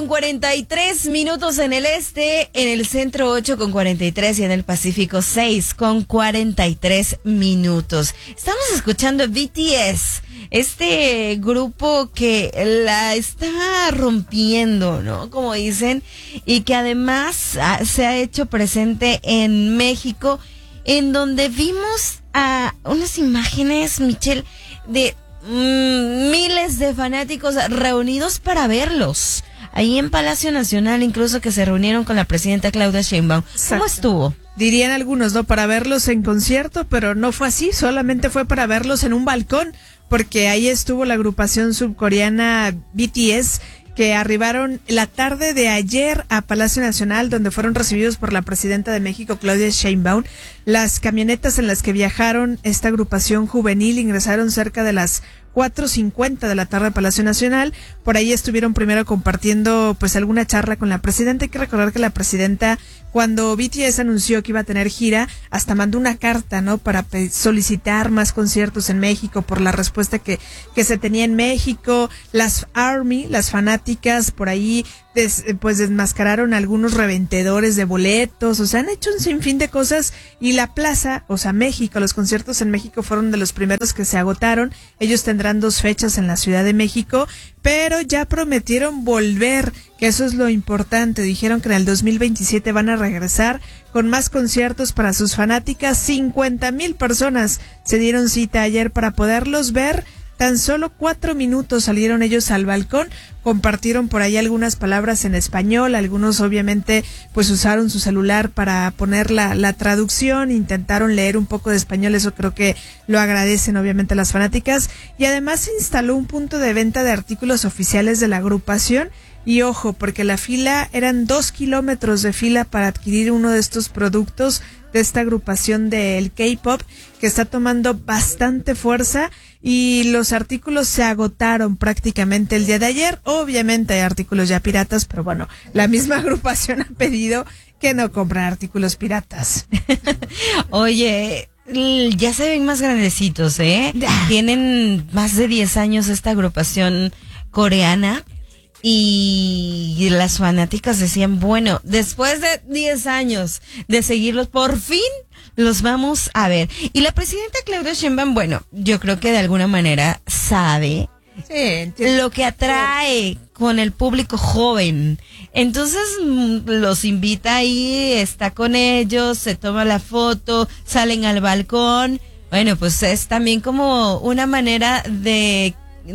7:43 en el este, en el centro 8:43 y en el Pacífico 6:43. Estamos escuchando BTS, este grupo que la está rompiendo, ¿no? Como dicen, y que además se ha hecho presente en México, en donde vimos unas imágenes, Michelle, de miles de fanáticos reunidos para verlos. Ahí en Palacio Nacional, incluso que se reunieron con la presidenta Claudia Sheinbaum. ¿Cómo estuvo? Dirían algunos, ¿no? Para verlos en concierto, pero no fue así, solamente fue para verlos en un balcón, porque ahí estuvo la agrupación surcoreana BTS, que arribaron la tarde de ayer a Palacio Nacional, donde fueron recibidos por la presidenta de México, Claudia Sheinbaum. Las camionetas en las que viajaron esta agrupación juvenil ingresaron cerca de las 4:50 de la tarde a Palacio Nacional. Por ahí estuvieron primero compartiendo pues alguna charla con la presidenta. Hay que recordar que la presidenta, cuando BTS anunció que iba a tener gira, hasta mandó una carta, ¿no? Para solicitar más conciertos en México por la respuesta que se tenía en México. Las ARMY, las fanáticas, por ahí pues desmascararon a algunos revendedores de boletos. O sea, han hecho un sinfín de cosas, y la plaza, o sea, México, los conciertos en México fueron de los primeros que se agotaron. Ellos tendrán 2 fechas en la Ciudad de México, pero ya prometieron volver, que eso es lo importante. Dijeron que en el 2027 van a regresar con más conciertos para sus fanáticas. 50,000 personas se dieron cita ayer para poderlos ver. Tan solo 4 minutos salieron ellos al balcón, compartieron por ahí algunas palabras en español, algunos obviamente pues usaron su celular para poner la traducción, intentaron leer un poco de español, eso creo que lo agradecen obviamente las fanáticas, y además se instaló un punto de venta de artículos oficiales de la agrupación. Y ojo, porque la fila, eran 2 kilómetros de fila para adquirir uno de estos productos de esta agrupación del K-pop, que está tomando bastante fuerza, y los artículos se agotaron prácticamente el día de ayer. Obviamente hay artículos ya piratas, pero bueno, la misma agrupación ha pedido que no compren artículos piratas. Oye, ya se ven más grandecitos, ¿eh? Tienen más de 10 años esta agrupación coreana. Y las fanáticas decían, bueno, después de 10 años de seguirlos, por fin los vamos a ver. Y la presidenta Claudia Sheinbaum, bueno, yo creo que de alguna manera sabe lo que atrae con el público joven. Entonces los invita ahí, está con ellos, se toma la foto, salen al balcón. Bueno, pues es también como una manera de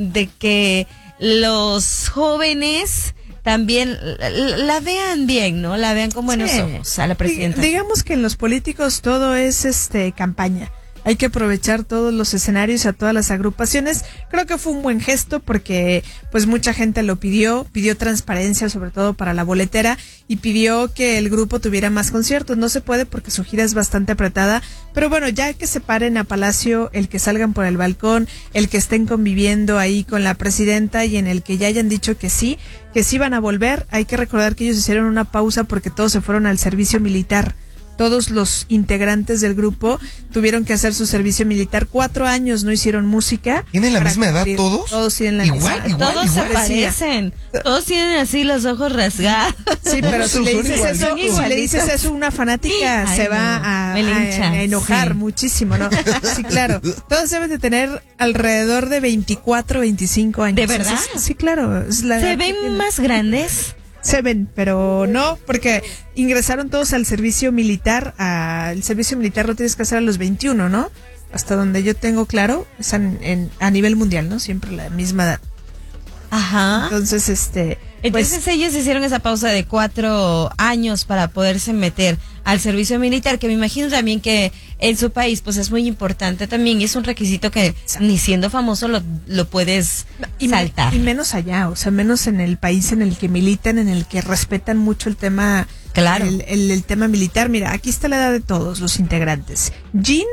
que los jóvenes también la vean bien, ¿no? La vean con buenos ojos a la presidenta. Digamos que en los políticos todo es campaña. Hay que aprovechar todos los escenarios, a todas las agrupaciones. Creo que fue un buen gesto porque pues mucha gente lo pidió transparencia, sobre todo para la boletera, y pidió que el grupo tuviera más conciertos. No se puede porque su gira es bastante apretada, pero bueno, ya que se paren a Palacio, el que salgan por el balcón, el que estén conviviendo ahí con la presidenta, y en el que ya hayan dicho que sí van a volver. Hay que recordar que ellos hicieron una pausa porque todos se fueron al servicio militar. Todos los integrantes del grupo tuvieron que hacer su servicio militar. 4 años no hicieron música. ¿Tienen la misma edad todos? Todos tienen la misma edad. Todos se parecen. Todos tienen así los ojos rasgados. Sí, pero si le dices eso a una fanática, se va a enojar muchísimo, ¿no? Sí, claro. Todos deben de tener alrededor de 24, 25 años. ¿De verdad? Sí, claro. ¿Se ven más grandes? Se ven, pero no, porque ingresaron todos al servicio militar. El servicio militar lo tienes que hacer a los 21, ¿no? Hasta donde yo tengo claro, es a nivel mundial, ¿no? Siempre la misma edad. Ajá. Entonces, Entonces ellos hicieron esa pausa de 4 años para poderse meter al servicio militar, que me imagino también que en su país pues es muy importante también, y es un requisito que ni siendo famoso lo puedes saltar. Y menos allá, o sea, menos en el país en el que militan, en el que respetan mucho el tema, claro, el tema militar. Mira, aquí está la edad de todos los integrantes. Jin,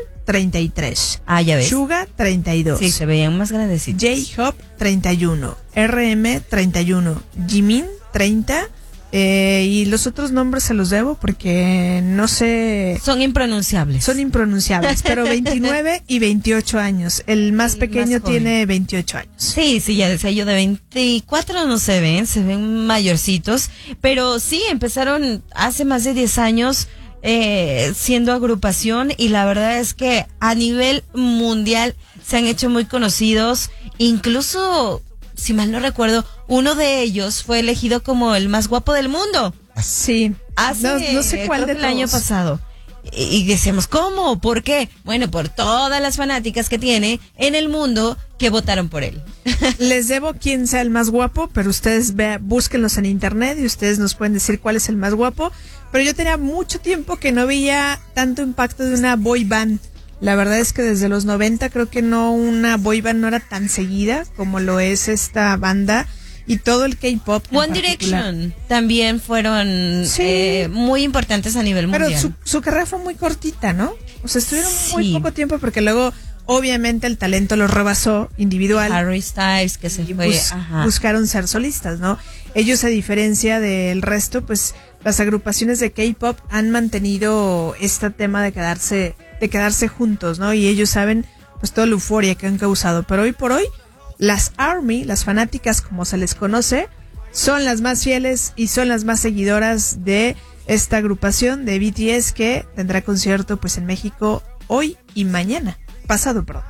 33. Ya ves. Suga, 32. Sí, se veían más grandecitos. J-Hope, 31. RM, 31. Jimin, 30. Y los otros nombres se los debo porque no sé. Son impronunciables. Son impronunciables, pero 29 y 28 años. El más pequeño tiene 28 años. Sí, ya decía yo, de 24 no se ven mayorcitos, pero sí, empezaron hace más de 10 años siendo agrupación y la verdad es que a nivel mundial se han hecho muy conocidos, incluso, si mal no recuerdo, uno de ellos fue elegido como el más guapo del mundo. Sí. No sé cuál de el año pasado. Y decíamos, ¿cómo? ¿Por qué? Bueno, por todas las fanáticas que tiene en el mundo que votaron por él. Les debo quién sea el más guapo, pero ustedes búsquenlos en internet y ustedes nos pueden decir cuál es el más guapo. Pero yo tenía mucho tiempo que no veía tanto impacto de una boy band. La verdad es que desde los 90 creo que una boy band no era tan seguida como lo es esta banda. Y todo el K-pop. One Direction también fueron muy importantes a nivel mundial. Pero su carrera fue muy cortita, ¿no? O sea, estuvieron muy poco tiempo porque luego, obviamente, el talento los rebasó individual. Harry Styles, que se fue. Buscaron ser solistas, ¿no? Ellos, a diferencia del resto, pues las agrupaciones de K-pop han mantenido este tema de quedarse juntos, ¿no? Y ellos saben, pues, toda la euforia que han causado. Pero hoy por hoy, las ARMY, las fanáticas como se les conoce, son las más fieles y son las más seguidoras de esta agrupación de BTS que tendrá concierto pues en México hoy y mañana, pasado pronto.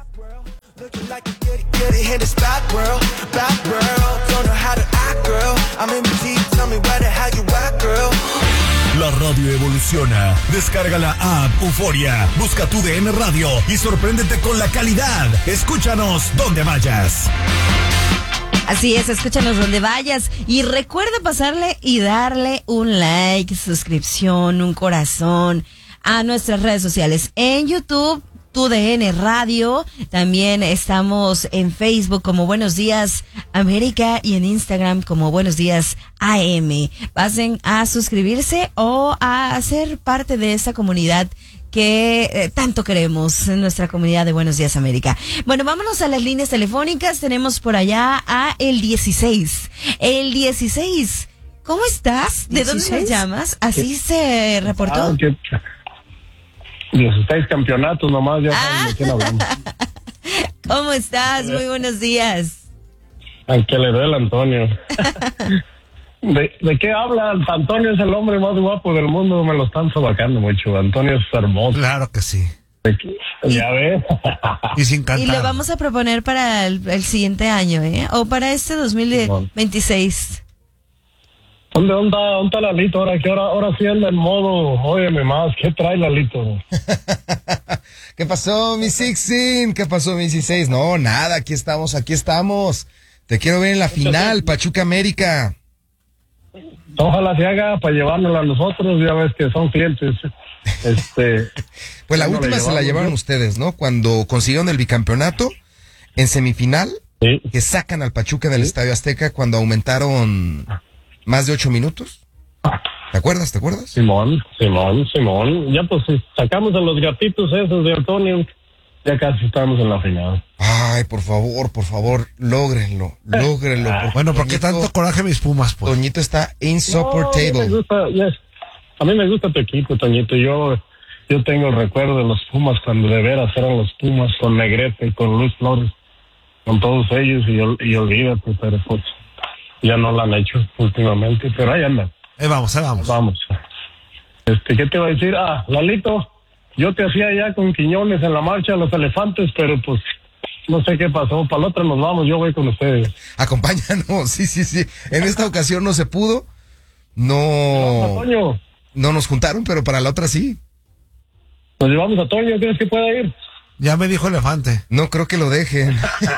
La radio evoluciona. Descarga la app Euforia. Busca tu DN Radio y sorpréndete con la calidad. Escúchanos donde vayas. Así es, escúchanos donde vayas. Y recuerda pasarle y darle un like, suscripción, un corazón a nuestras redes sociales. En YouTube, Tu DN Radio. También estamos en Facebook como Buenos Días América y en Instagram como Buenos Días AM. Pasen a suscribirse o a ser parte de esta comunidad que tanto queremos, en nuestra comunidad de Buenos Días América. Bueno, vámonos a las líneas telefónicas. Tenemos por allá a el 16. El 16, ¿cómo estás? ¿De 16? ¿Dónde nos llamas? ¿Así se reportó? 16 campeonatos nomás, ya saben de quién hablamos. ¿Cómo estás? Muy buenos días. Al que le duele Antonio. ¿De qué habla? Antonio es el hombre más guapo del mundo, me lo están sobacando mucho. Antonio es hermoso. Claro que sí. Ya ves. Y sin cantar. Y lo vamos a proponer para el siguiente año, o para este 2026. ¿Dónde está Lalito? Ahora sí anda en modo, óyeme más, ¿qué trae Lalito? ¿Qué pasó, mi 16? ¿Qué pasó, mi 16? No, nada, aquí estamos. Te quiero ver en la final, Pachuca América. Ojalá se haga para llevárnosla a nosotros, ya ves que son clientes. Pues la última se la llevaron ustedes, ¿no? Cuando consiguieron el bicampeonato, en semifinal, que sacan al Pachuca del Estadio Azteca cuando aumentaron más de 8 minutos. ¿Te acuerdas? Simón. Ya pues sacamos a los gatitos esos de Antonio. Ya casi estamos en la final. Ay, por favor, lógrenlo. Bueno, ¿por qué tanto coraje mis Pumas, pues? Toñito está insupportable. A mí me gusta tu equipo, Toñito. Yo tengo el recuerdo de los Pumas cuando de veras eran los Pumas, con Negrete, con Luis Flores, con todos ellos, y olvídate, pero pues ya no lo han hecho últimamente, pero ahí andan. Vamos. Vamos. ¿Qué te iba a decir? Lalito, yo te hacía ya con Quiñones en la marcha de los elefantes, pero pues no sé qué pasó. Para la otra nos vamos, yo voy con ustedes. Acompáñanos, sí. En esta ocasión no se pudo. No nos juntaron, pero para la otra sí. Nos llevamos a Toño, ¿crees que pueda ir? Ya me dijo Elefante. No creo que lo dejen.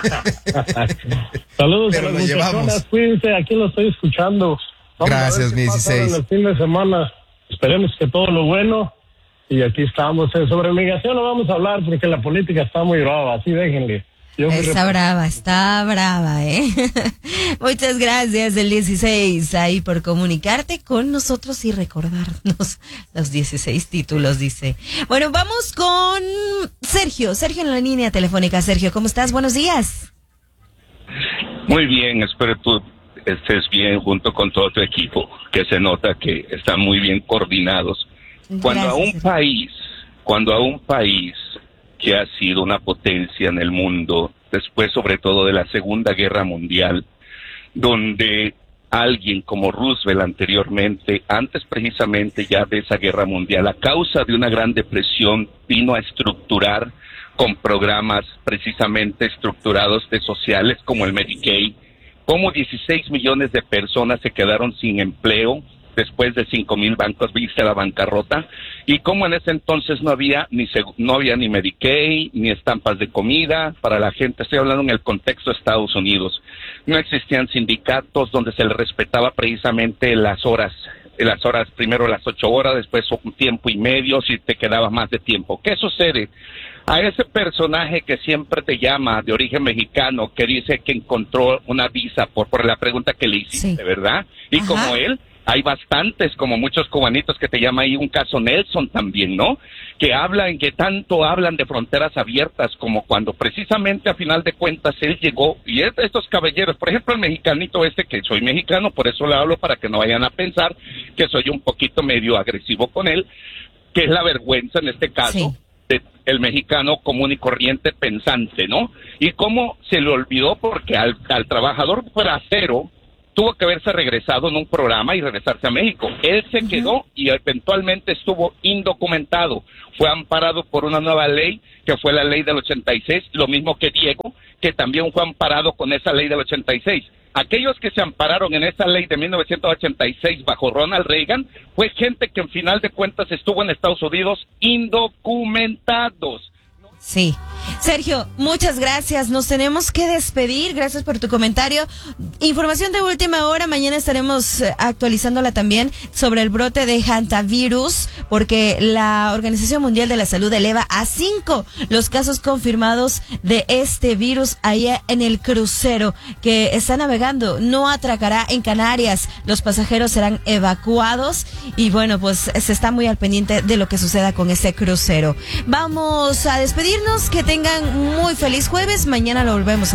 Saludos pero a las muchachonas, cuídense, aquí lo estoy escuchando. Gracias, mi 16. En el fin de semana, esperemos que todo lo bueno, y aquí estamos. Sobre migración no vamos a hablar porque la política está muy brava, así déjenle. Está brava, Muchas gracias, el 16, ahí por comunicarte con nosotros y recordarnos los 16 títulos, dice. Bueno, vamos con Sergio en la línea telefónica. Sergio, ¿cómo estás? Buenos días. Muy bien, espero estés bien junto con todo tu equipo, que se nota que están muy bien coordinados. Cuando a un país que ha sido una potencia en el mundo, después sobre todo de la Segunda Guerra Mundial, donde alguien como Roosevelt anteriormente, antes precisamente ya de esa guerra mundial, a causa de una gran depresión, vino a estructurar con programas precisamente estructurados de sociales como el Medicaid, como 16 millones de personas se quedaron sin empleo después de 5,000 bancos viste la bancarrota, y como en ese entonces no había ni Medicaid, ni estampas de comida para la gente. Estoy hablando en el contexto de Estados Unidos. No existían sindicatos donde se les respetaba precisamente las horas, primero las 8 horas, después un tiempo y medio si te quedaba más de tiempo. ¿Qué sucede? A ese personaje que siempre te llama de origen mexicano, que dice que encontró una visa por la pregunta que le hiciste, sí, ¿verdad? Y ajá, como él, hay bastantes, como muchos cubanitos que te llaman ahí, un caso Nelson también, ¿no? Que tanto hablan de fronteras abiertas, como cuando precisamente a final de cuentas él llegó, y estos caballeros, por ejemplo el mexicanito que soy mexicano, por eso le hablo para que no vayan a pensar que soy un poquito medio agresivo con él, que es la vergüenza en este caso, sí, el mexicano común y corriente pensante, ¿no? Y cómo se le olvidó, porque al trabajador bracero tuvo que haberse regresado en un programa y regresarse a México. Él se quedó y eventualmente estuvo indocumentado. Fue amparado por una nueva ley, que fue la ley del 86, lo mismo que Diego, que también fue amparado con esa ley del 86. Aquellos que se ampararon en esa ley de 1986 bajo Ronald Reagan fue gente que en final de cuentas estuvo en Estados Unidos indocumentados. Sí. Sergio, muchas gracias. Nos tenemos que despedir. Gracias por tu comentario. Información de última hora. Mañana estaremos actualizándola también sobre el brote de hantavirus, porque la Organización Mundial de la Salud eleva a 5 los casos confirmados de este virus allá en el crucero que está navegando. No atracará en Canarias. Los pasajeros serán evacuados y bueno, pues se está muy al pendiente de lo que suceda con este crucero. Vamos a despedirnos. Que tengan muy feliz jueves. Mañana lo volvemos a